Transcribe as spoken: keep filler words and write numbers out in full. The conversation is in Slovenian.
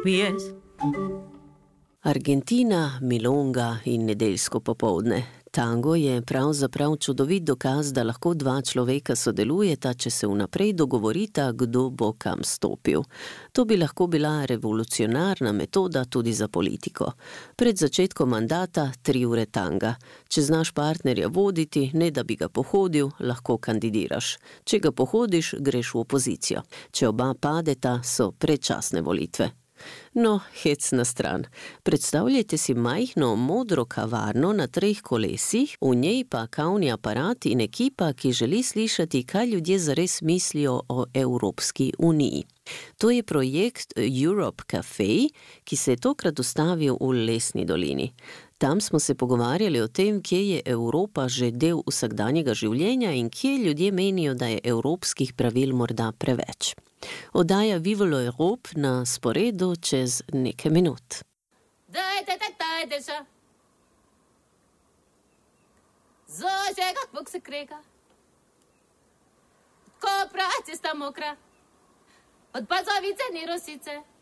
Yes. Argentina, milonga in nedeljsko popoldne. Tango je pravzaprav čudovit dokaz, da lahko dva človeka sodelujeta, če se vnaprej dogovorita, kdo bo kam stopil. To bi lahko bila revolucionarna metoda tudi za politiko. Pred začetkom mandata tri ure tanga. Če znaš partnerja voditi, ne da bi ga pohodil, lahko kandidiraš. Če ga pohodiš, greš v opozicijo. Če oba padeta, so predčasne volitve. No, hec na stran. Predstavljajte si majhno modro kavarno na treh kolesih, v njej pa kavni aparat in ekipa, ki želi slišati, kaj ljudje zares mislijo o Evropski uniji. To je projekt Europe Cafe, ki se je tokrat ustavil v Lesni dolini. Tam smo se pogovarjali o tem, kje je Evropa že del vsakdanjega življenja in kje ljudje menijo, da je evropskih pravil morda preveč. Oddaja Vive l'Europe na sporedu čez nekaj minut. Dajte, dajte še. Zože, kak Bog se krega. Ko praci sta mokra. Od Bazovice ni Rosice.